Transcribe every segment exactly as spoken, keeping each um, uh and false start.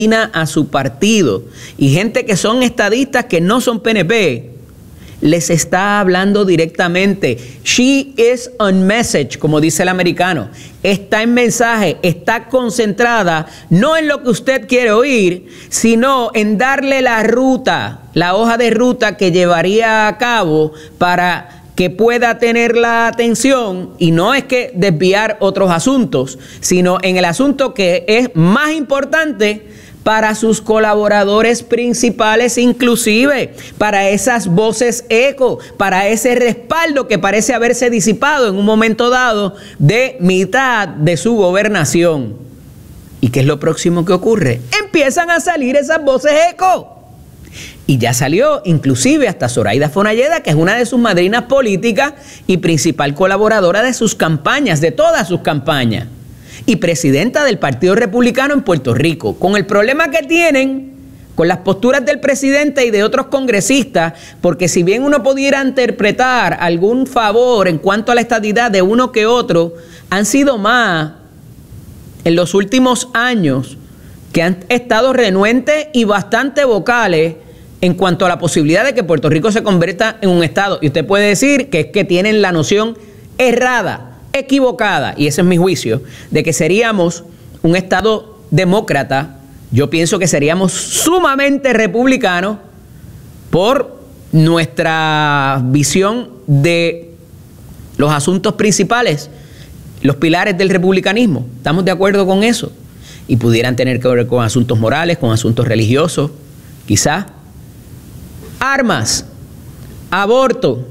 a su partido y gente que son estadistas que no son P N P, les está hablando directamente. She is on message, como dice el americano. Está en mensaje, está concentrada no en lo que usted quiere oír, sino en darle la ruta, la hoja de ruta que llevaría a cabo para que pueda tener la atención, y no es que desviar otros asuntos, sino en el asunto que es más importante para sus colaboradores principales, inclusive para esas voces eco, para ese respaldo que parece haberse disipado en un momento dado de mitad de su gobernación. ¿Y qué es lo próximo que ocurre? Empiezan a salir esas voces eco. Y ya salió inclusive hasta Zoraida Fonalleda, que es una de sus madrinas políticas y principal colaboradora de sus campañas, de todas sus campañas, y presidenta del Partido Republicano en Puerto Rico, con el problema que tienen con las posturas del presidente y de otros congresistas, porque si bien uno pudiera interpretar algún favor en cuanto a la estadidad de uno que otro, han sido más en los últimos años que han estado renuentes y bastante vocales en cuanto a la posibilidad de que Puerto Rico se convierta en un estado. Y usted puede decir que es que tienen la noción errada, equivocada, y ese es mi juicio, de que seríamos un estado demócrata. Yo pienso que seríamos sumamente republicanos por nuestra visión de los asuntos principales, los pilares del republicanismo. ¿Estamos de acuerdo con eso? Y pudieran tener que ver con asuntos morales, con asuntos religiosos, quizás. Armas, aborto,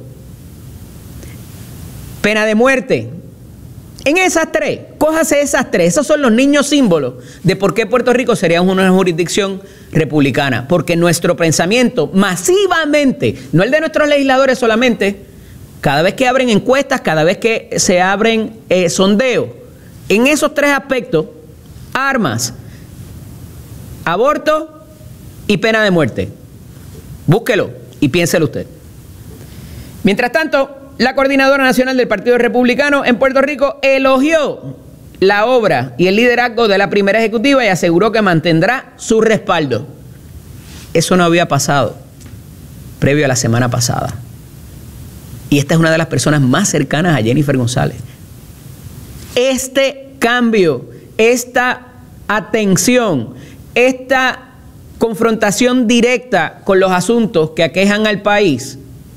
pena de muerte. En esas tres, cójase esas tres. Esos son los niños símbolos de por qué Puerto Rico sería una jurisdicción republicana. Porque nuestro pensamiento masivamente, no el de nuestros legisladores solamente, cada vez que abren encuestas, cada vez que se abren eh, sondeos, en esos tres aspectos, armas, aborto y pena de muerte. Búsquelo y piénselo usted. Mientras tanto, la Coordinadora Nacional del Partido Republicano en Puerto Rico elogió la obra y el liderazgo de la primera ejecutiva y aseguró que mantendrá su respaldo. Eso no había pasado previo a la semana pasada. Y esta es una de las personas más cercanas a Jennifer González. Este cambio, esta atención, esta confrontación directa con los asuntos que aquejan al país,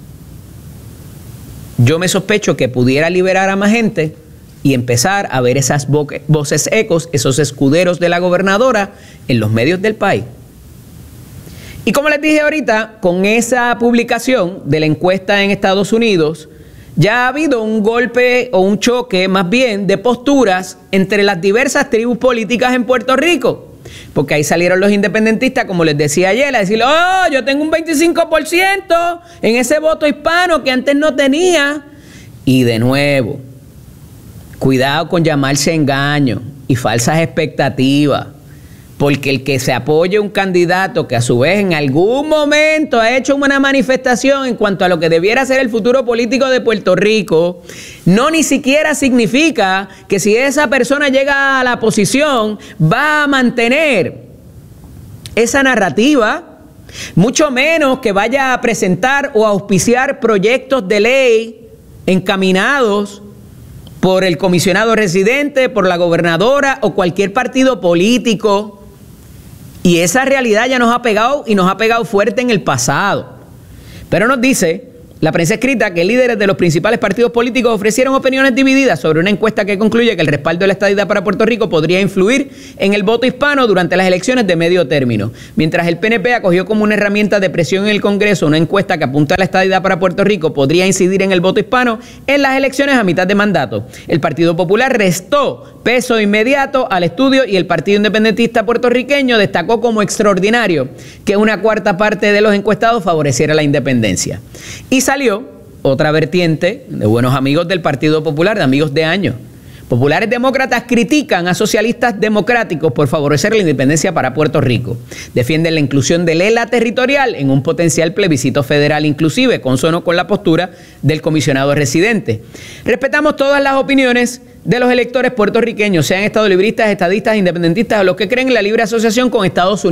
yo me sospecho que pudiera liberar a más gente y empezar a ver esas voces ecos, esos escuderos de la gobernadora en los medios del país. Y como les dije ahorita, con esa publicación de la encuesta en Estados Unidos, ya ha habido un golpe o un choque más bien de posturas entre las diversas tribus políticas en Puerto Rico. Porque ahí salieron los independentistas, como les decía ayer, a decirle, oh, yo tengo un veinticinco por ciento en ese voto hispano que antes no tenía. Y de nuevo, cuidado con llamarse engaño y falsas expectativas. Porque el que se apoye un candidato que a su vez en algún momento ha hecho una manifestación en cuanto a lo que debiera ser el futuro político de Puerto Rico, no ni siquiera significa que si esa persona llega a la posición va a mantener esa narrativa, mucho menos que vaya a presentar o a auspiciar proyectos de ley encaminados por el comisionado residente, por la gobernadora o cualquier partido político. Y esa realidad ya nos ha pegado y nos ha pegado fuerte en el pasado. Pero nos dice la prensa escrita que líderes de los principales partidos políticos ofrecieron opiniones divididas sobre una encuesta que concluye que el respaldo de la estadidad para Puerto Rico podría influir en el voto hispano durante las elecciones de medio término. Mientras el P N P acogió como una herramienta de presión en el Congreso una encuesta que apunta a la estadidad para Puerto Rico podría incidir en el voto hispano en las elecciones a mitad de mandato. El Partido Popular restó peso inmediato al estudio y el Partido Independentista Puertorriqueño destacó como extraordinario que una cuarta parte de los encuestados favoreciera la independencia. Y salió otra vertiente de buenos amigos del Partido Popular, de amigos de años. Populares demócratas critican a socialistas democráticos por favorecer la independencia para Puerto Rico. Defienden la inclusión del E L A territorial en un potencial plebiscito federal inclusive, consono con la postura del comisionado residente. Respetamos todas las opiniones de los electores puertorriqueños, sean estadolibristas, estadistas, independentistas o los que creen en la libre asociación con Estados Unidos.